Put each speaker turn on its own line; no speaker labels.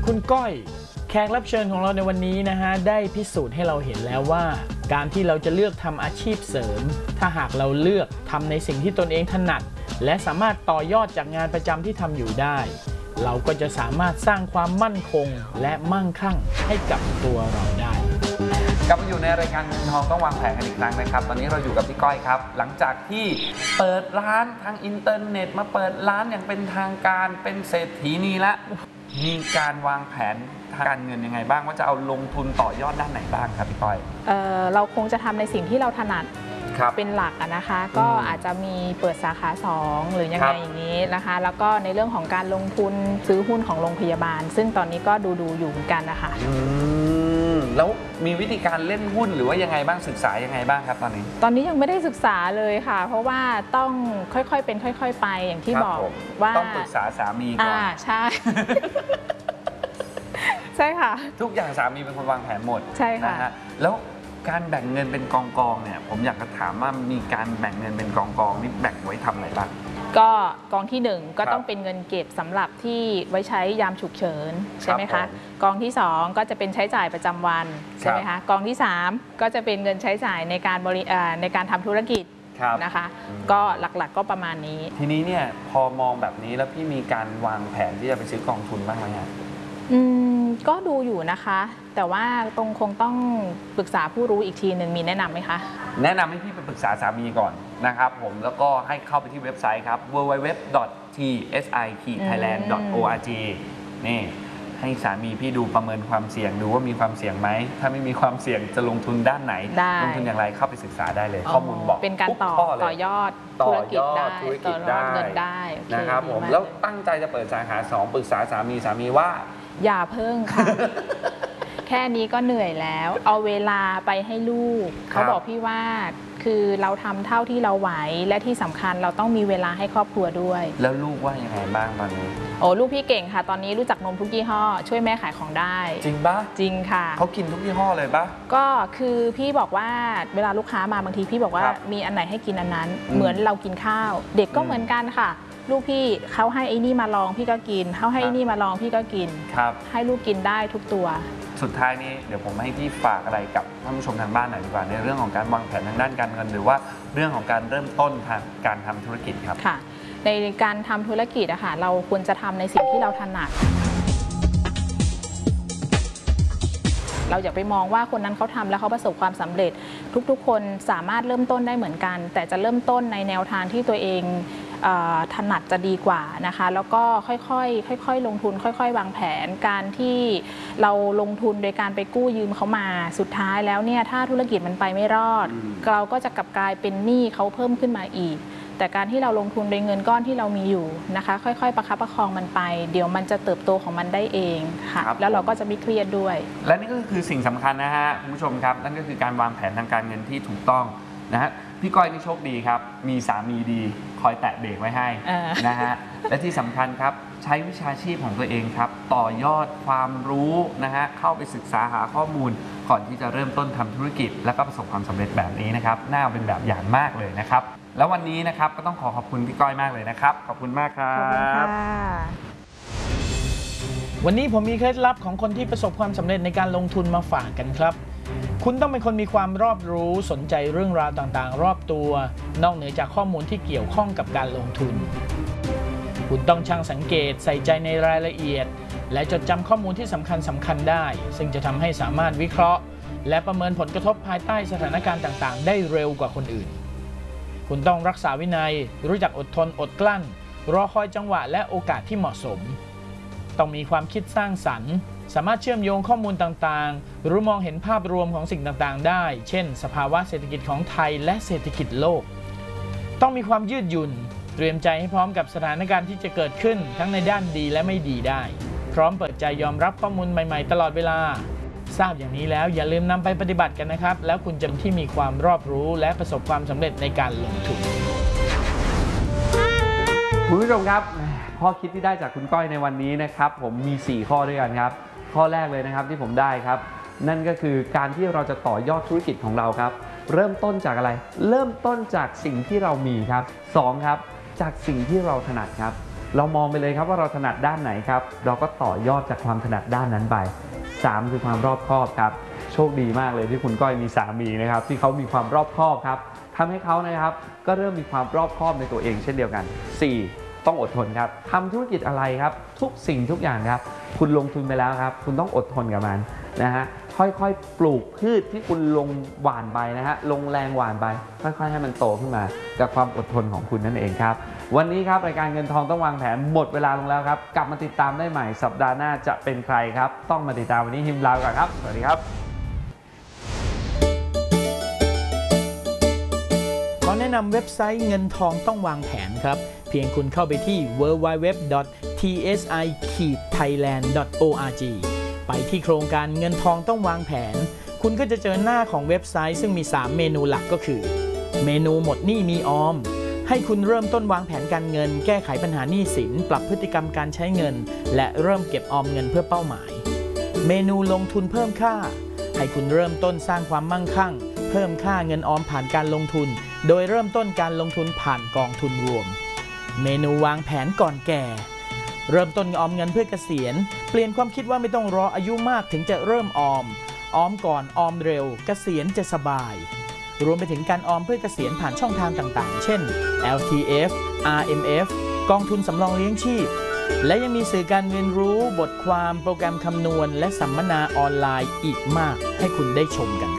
คุณก้อยแขกรับเชิญของเราในวันนี้นะฮะได้พิสูจน์ให้เราเห็นแล้วว่าการที่เราจะเลือกทำอาชีพเสริมถ้าหากเราเลือกทำในสิ่งที่ตนเองถนัดและสามารถต่อยอดจากงานประจำที่ทำอยู่ได้เราก็จะสามารถสร้างความมั่นคงและมั่งคั่งให้กับตัวเราได้
กลับมาอยู่ในรายการเงินทองต้องวางแผนกันอีกครั้งนะครับตอนนี้เราอยู่กับพี่ก้อยครับหลังจากที่เปิดร้านทางอินเทอร์เน็ตมาเปิดร้านอย่างเป็นทางการเป็นเศรษฐีนีละมีการวางแผนทางการเงินยังไงบ้างว่าจะเอาลงทุนต่อยอดด้านไหนบ้างครับพี่ก้อย
เราคงจะทำในสิ่งที่เราถนัดเป็นหลักนะคะก็อาจจะมีเปิดสาขา2หรือยังไงอย่างนี้นะคะแล้วก็ในเรื่องของการลงทุนซื้อหุ้นของโรงพยาบาลซึ่งตอนนี้ก็ดูอยู่เหมือนกันนะคะ
แล้วมีวิธีการเล่นหุ้นหรือว่ายังไงบ้างศึกษายังไงบ้างครับตอนนี้
ยังไม่ได้ศึกษาเลยค่ะเพราะว่าต้องค่อยๆเป็นค่อยๆไปอย่างที่บอกว่า
ต้องปรึกษาสามีก่อน
ใช่ ใช่ค่ะ
ทุกอย่างสามีเป็นคนวางแผนหมด
ใช่ค่ะ
นะฮะแล้วการแบ่งเงินเป็นกองเนี่ยผมอยากจะถามว่ามีการแบ่งเงินเป็นกองนี่แบ่งไว้ทำอะไรบ้าง
ก็กองที่1ก็ต้องเป็นเงินเก็บสำหรับที่ไว้ใช้ยามฉุกเฉินใช่ไหมคะกองที่2ก็จะเป็นใช้จ่ายประจำวันใช่ไหมคะกองที่3ก็จะเป็นเงินใช้จ่ายในการทำธุรกิจนะคะก็หลักๆก็ประมาณนี้
ทีนี้เนี่ยพอมองแบบนี้แล้วพี่มีการวางแผนที่จะไปซื้อกองทุนบ้างไหมครับ
ก็ดูอยู่นะคะแต่ว่าตรงคงต้องปรึกษาผู้รู้อีกทีหนึ่งมีแนะนำไหมคะ
แนะนำให้พี่ไปปรึกษาสามีก่อนนะครับผมแล้วก็ให้เข้าไปที่เว็บไซต์ครับ www.tsi-thailand.org นี่ให้สามีพี่ดูประเมินความเสี่ยงดูว่ามีความเสี่ยงไหมถ้าไม่มีความเสี่ยงจะลงทุนด้านไหนลงทุนอย่างไรเข้าไปศึกษาได้เลยข้อมูลบอก
เป็นการต่อยอดธุรกิจได้ต่อยอดเงินได้
นะครับผมแล้วตั้งใจจะเปิดสาขา2ปรึกษาสามีว่า
อย่าเพิ่งค่ะ แค่นี้ก็เหนื่อยแล้วเอาเวลาไปให้ลูกเขาบอกพี่ว่าคือเราทำเท่าที่เราไหวและที่สำคัญเราต้องมีเวลาให้ครอบครัวด้วย
แล้วลูกว่ายังไงบ้างตอนนี้
ลูกพี่เก่งค่ะตอนนี้รู้จักนมทุกยี่ห้อช่วยแม่ขายของได้
จริงปะ
จริงค่ะ
เขากินทุกยี่ห้อเลยปะ
ก็คือพี่บอกว่าเวลาลูกค้ามาบางทีพี่บอกว่ามีอันไหนให้กินอันนั้นเหมือนเรากินข้าวเด็กก็เหมือนกันค่ะลูกพี่เขาให้ไอ้นี่มาลองพี่ก็กินเขาให้ไอ้นี่มาลองพี่ก็กินให้ลูกกินได้ทุกตัว
สุดท้ายนี้เดี๋ยวผมให้พี่ฝากอะไรกับท่านผู้ชมทางบ้านหน่อยดีกว่าในเรื่องของการวางแผนทางด้านการเงินหรือว่าเรื่องของการเริ่มต้นทางการทำธุรกิจครับ
ค่ะในการทำธุรกิจอะค่ะเราควรจะทำในสิ่งที่เราถนัดเราอย่าไปมองว่าคนนั้นเขาทำแล้วเขาประสบความสำเร็จทุกๆคนสามารถเริ่มต้นได้เหมือนกันแต่จะเริ่มต้นในแนวทางที่ตัวเองถนัดจะดีกว่านะคะแล้วก็ค่อยๆลงทุนค่อยๆวางแผนการที่เราลงทุนโดยการไปกู้ยืมเขามาสุดท้ายแล้วเนี่ยถ้าธุรกิจมันไปไม่รอดเราก็จะกลับกลายเป็นหนี้เขาเพิ่มขึ้นมาอีกแต่การที่เราลงทุนโดยเงินก้อนที่เรามีอยู่นะคะค่อยๆประคับประคองมันไปเดี๋ยวมันจะเติบโตของมันได้เองค่ะแล้วเราก็จะไม่เครียดด้วย
และนี่ก็คือสิ่งสำคัญนะฮะคุณผู้ชมครับนั่นก็คือการวางแผนทางการเงินที่ถูกต้องนะฮะพี่ก้อยนี่โชคดีครับมีสามีดีคอยแตะเบรกไว้ให้นะฮะและที่สำคัญครับใช้วิชาชีพของตัวเองครับต่อยอดความรู้นะฮะเข้าไปศึกษาหาข้อมูลก่อนที่จะเริ่มต้นทำธุรกิจและก็ประสบความสำเร็จแบบนี้นะครับน่าเป็นแบบอย่างมากเลยนะครับแล้ววันนี้นะครับก็ต้องขอบคุณพี่ก้อยมากเลยนะครับขอบคุณมากครับขอบคุณค่ะ
วันนี้ผมมีเคล็ดลับของคนที่ประสบความสำเร็จในการลงทุนมาฝากกันครับคุณต้องเป็นคนมีความรอบรู้สนใจเรื่องราวต่างๆรอบตัวนอกเหนือจากข้อมูลที่เกี่ยวข้องกับการลงทุนคุณต้องช่างสังเกตใส่ใจในรายละเอียดและจดจำข้อมูลที่สำคัญได้ซึ่งจะทำให้สามารถวิเคราะห์และประเมินผลกระทบภายใต้สถานการณ์ต่างๆได้เร็วกว่าคนอื่นคุณต้องรักษาวินัยรู้จักอดทนอดกลั้นรอคอยจังหวะและโอกาสที่เหมาะสมต้องมีความคิดสร้างสรรค์สามารถเชื่อมโยงข้อมูลต่างๆหรือมองเห็นภาพรวมของสิ่งต่างๆได้เช่นสภาวะเศรษฐกิจของไทยและเศรษฐกิจโลกต้องมีความยืดหยุ่นเตรียมใจให้พร้อมกับสถานการณ์ที่จะเกิดขึ้นทั้งในด้านดีและไม่ดีได้พร้อมเปิดใจยอมรับข้อมูลใหม่ๆตลอดเวลาทราบอย่างนี้แล้วอย่าลืมนำไปปฏิบัติกันนะครับแล้วคุณจะที่มีความรอบรู้และประสบความสำเร็จในการลงทุน
คุณผู้ชมครับข้อคิดที่ได้จากคุณก้อยในวันนี้นะครับผมมี4ข้อด้วยกันครับข้อแรกเลยนะครับที่ผมได้ครับนั่นก็คือการที่เราจะต่อยอดธุรกิจของเราครับเริ่มต้นจากอะไรเริ่มต้นจากสิ่งที่เรามีครับ2ครับจากสิ่งที่เราถนัดครับเรามองไปเลยครับว่าเราถนัดด้านไหนครับเราก็ต่อยอดจากความถนัดด้านนั้นไป3คือความรอบคอบครับโชคดีมากเลยที่คุณก้อยมีสามีนะครับที่เขามีความรอบคอบครับทำให้เขานะครับก็เริ่มมีความรอบคอบในตัวเองเช่นเดียวกัน4ต้องอดทนครับทำธุรกิจอะไรครับทุกสิ่งทุกอย่างครับคุณลงทุนไปแล้วครับคุณต้องอดทนกับมันนะฮะค่อยๆปลูกพืชที่คุณลงหว่านไปนะฮะลงแรงหว่านไปค่อยๆให้มันโตขึ้นมากับความอดทนของคุณนั่นเองครับวันนี้ครับรายการเงินทองต้องวางแผนหมดเวลาลงแล้วครับกลับมาติดตามได้ใหม่สัปดาห์หน้าจะเป็นใครครับต้องมาติดตามวันนี้ฮิมลาก่อนครับสวัสดีครับ
ขอแนะนำเว็บไซต์เงินทองต้องวางแผนครับเพียงคุณเข้าไปที่ www.tsi-thailand.org ไปที่โครงการเงินทองต้องวางแผนคุณก็จะเจอหน้าของเว็บไซต์ซึ่งมี3เมนูหลักก็คือเมนูหมดหนี้มีออมให้คุณเริ่มต้นวางแผนการเงินแก้ไขปัญหาหนี้สินปรับพฤติกรรมการใช้เงินและเริ่มเก็บออมเงินเพื่อเป้าหมายเมนูลงทุนเพิ่มค่าให้คุณเริ่มต้นสร้างความมั่งคั่งเพิ่มค่าเงินออมผ่านการลงทุนโดยเริ่มต้นการลงทุนผ่านกองทุนรวมเมนูวางแผนก่อนแก่เริ่มต้นออมเงินเพื่อเกษียณเปลี่ยนความคิดว่าไม่ต้องรออายุมากถึงจะเริ่มออมก่อนออมเร็วเกษียณจะสบายรวมไปถึงการออมเพื่อเกษียณผ่านช่องทางต่างๆเช่น LTF RMF กองทุนสำรองเลี้ยงชีพและยังมีสื่อการเรียนรู้บทความโปรแกรมคำนวณและสัมมนาออนไลน์อีกมากให้คุณได้ชมกัน